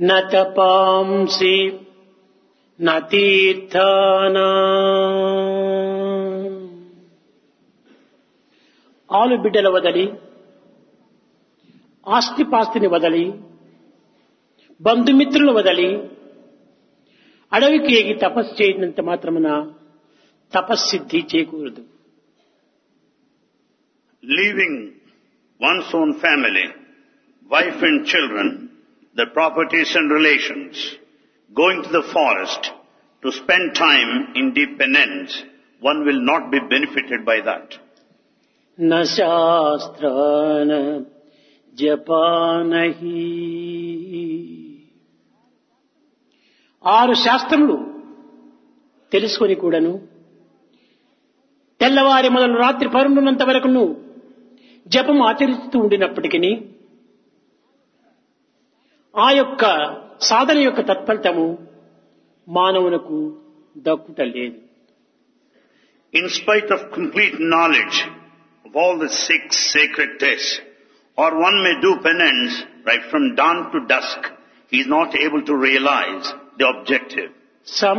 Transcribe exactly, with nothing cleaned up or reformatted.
న తపాంసి న తీర్థానా. ఆలు బిడ్డల వదలి, ఆస్తిపాస్తిని వదలి, బంధుమిత్రులు వదలి అడవికి ఎగి తపస్సు చేయనంత మాత్రమున తపస్సిద్ధి చేకూరదు. Leaving one's own family, wife and children, their properties and relations, going to the forest to spend time in deep penance, one will not be benefited by that. న శాస్త్రాన జపానహి. ఆరు శాస్త్రములు తెలుసుకొని కూడాను తెల్లవారి మొదలు రాత్రి పరుండున్నంత వరకును జపం ఆచరిస్తూ ఉండినప్పటికీ ఆ యొక్క సాధన యొక్క తత్ఫలితము మానవునకు దక్కుట లేదు. In spite of complete knowledge of all the six sacred texts, or one may do penance right from dawn to dusk, he is not able to realize the objective.